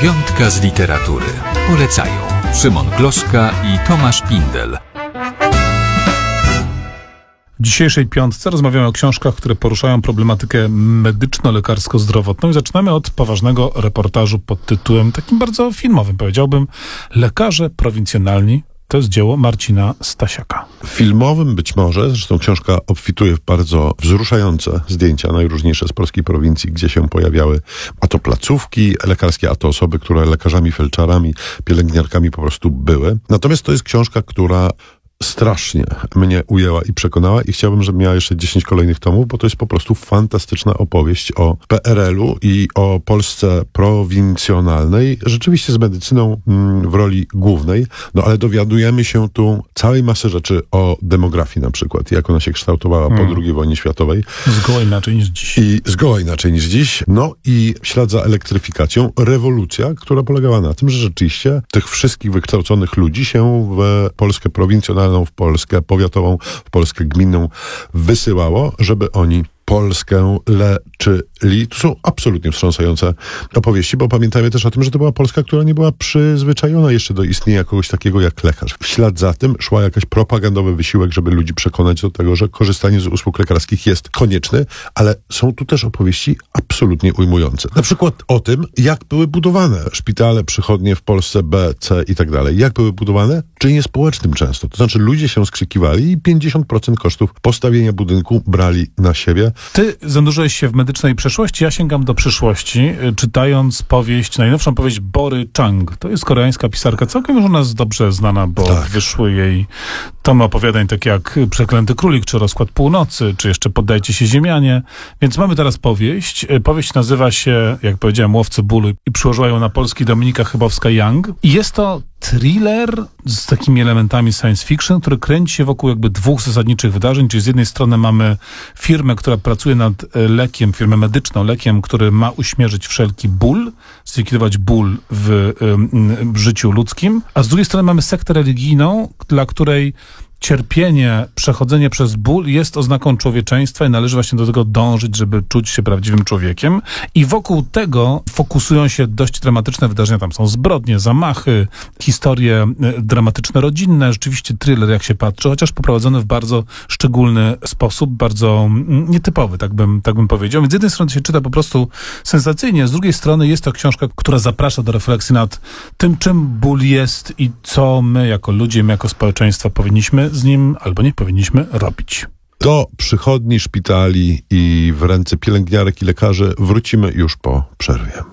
Piątka z literatury. Polecają Szymon Gloszka i Tomasz Pindel. W dzisiejszej piątce rozmawiamy o książkach, które poruszają problematykę medyczno-lekarsko-zdrowotną i zaczynamy od poważnego reportażu pod tytułem takim bardzo filmowym, powiedziałbym, Lekarze prowincjonalni. To jest dzieło Marcina Stasiaka. Filmowym być może, zresztą książka obfituje w bardzo wzruszające zdjęcia, najróżniejsze z polskiej prowincji, gdzie się pojawiały a to placówki lekarskie, a to osoby, które lekarzami, felczarami, pielęgniarkami po prostu były. Natomiast to jest książka, która strasznie mnie ujęła i przekonała i chciałbym, żeby miała jeszcze 10 kolejnych tomów, bo to jest po prostu fantastyczna opowieść o PRL-u i o Polsce prowincjonalnej, rzeczywiście z medycyną w roli głównej, no ale dowiadujemy się tu całej masy rzeczy o demografii na przykład, jak ona się kształtowała po II wojnie światowej. Zgoła inaczej niż dziś. Zgoła inaczej niż dziś. No i w ślad za elektryfikacją rewolucja, która polegała na tym, że rzeczywiście tych wszystkich wykształconych ludzi się w Polskę prowincjonalną, w Polskę powiatową, w Polskę gminną wysyłało, żeby oni Polskę leczyli. To są absolutnie wstrząsające opowieści, bo pamiętajmy też o tym, że to była Polska, która nie była przyzwyczajona jeszcze do istnienia kogoś takiego jak lekarz. W ślad za tym szła jakaś propagandowy wysiłek, żeby ludzi przekonać do tego, że korzystanie z usług lekarskich jest konieczne, ale są tu też opowieści absolutnie ujmujące. Na przykład o tym, jak były budowane szpitale, przychodnie w Polsce B, C i tak dalej. Jak były budowane? Czynie społecznym często. To znaczy ludzie się skrzykiwali i 50% kosztów postawienia budynku brali na siebie. Ty zanurzyłeś się w medycznej przeszłości, ja sięgam do przyszłości, czytając najnowszą powieść Bory Chang. To jest koreańska pisarka, całkiem już u nas dobrze znana, bo wyszły jej tomy opowiadań, takie jak Przeklęty Królik, czy Rozkład Północy, czy jeszcze Poddajcie się Ziemianie. Więc mamy teraz powieść. Powieść nazywa się, jak powiedziałem, Łowcy bólu i przyłożyła ją na polski Dominika Chybowska-Young. I jest to thriller z takimi elementami science fiction, który kręci się wokół jakby dwóch zasadniczych wydarzeń, czyli z jednej strony mamy firmę, która pracuje nad lekiem, firmę medyczną, lekiem, który ma uśmierzyć wszelki ból, zlikwidować ból w życiu ludzkim, a z drugiej strony mamy sektę religijną, dla której cierpienie, przechodzenie przez ból jest oznaką człowieczeństwa i należy właśnie do tego dążyć, żeby czuć się prawdziwym człowiekiem. I wokół tego fokusują się dość dramatyczne wydarzenia. Tam są zbrodnie, zamachy, historie dramatyczne, rodzinne. Rzeczywiście thriller, jak się patrzy, chociaż poprowadzony w bardzo szczególny sposób, bardzo nietypowy, tak bym powiedział. Więc z jednej strony się czyta po prostu sensacyjnie, z drugiej strony jest to książka, która zaprasza do refleksji nad tym, czym ból jest i co my jako ludzie, my jako społeczeństwo powinniśmy z nim albo nie powinniśmy robić. Do przychodni, szpitali i w ręce pielęgniarek i lekarzy wrócimy już po przerwie.